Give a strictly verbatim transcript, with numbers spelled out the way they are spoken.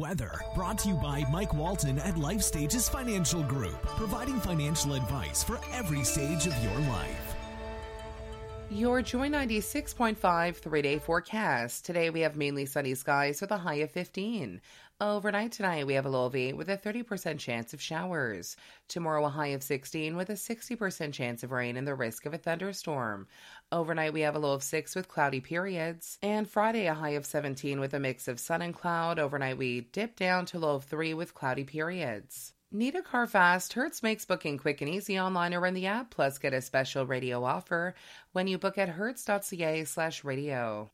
weather. Brought to you by Mike Walton at Life Stages Financial Group, providing financial advice for every stage of your life. Your Joy ninety-six point five three-day forecast. Today we have mainly sunny skies with a high of fifteen. Overnight tonight we have a low of eight with a thirty percent chance of showers. Tomorrow a high of sixteen with a sixty percent chance of rain and the risk of a thunderstorm. Overnight we have a low of six with cloudy periods. And Friday a high of seventeen with a mix of sun and cloud. Overnight we dip down to low of three with cloudy periods. Need a car fast? Hertz makes booking quick and easy online or in the app. Plus get a special radio offer when you book at hertz.ca slash radio.